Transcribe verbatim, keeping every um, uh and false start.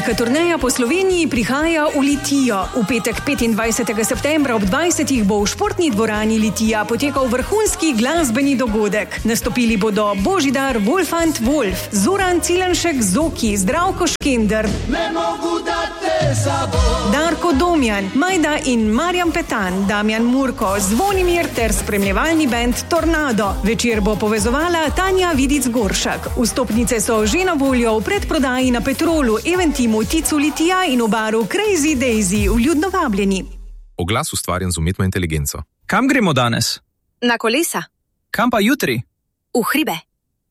Velika turneja po Sloveniji prihaja v Litijo. V petek petindvajsetega septembra ob dvajsetih bo v športni dvorani Litija potekal vrhunski glasbeni dogodek. Nastopili bodo Božidar Wolfant Wolf, Zoran Cilenšek Zoki, Zdravko Škender, Darko Domjan, Majda in Marjan Petan, Damjan Murko, Zvonimir ter spremljevalni bend Tornado. Večer bo povezovala Tanja Vidic Goršak. Vstopnice so že na voljo v predprodaji na Petrolu, Eventimu, Ticu Litija in v baru Crazy Daisy, vljudno vabljeni. Oglas ustvarjen z umetno inteligenco. Kam gremo danes? Na kolesa. Kam pa jutri? V hribe.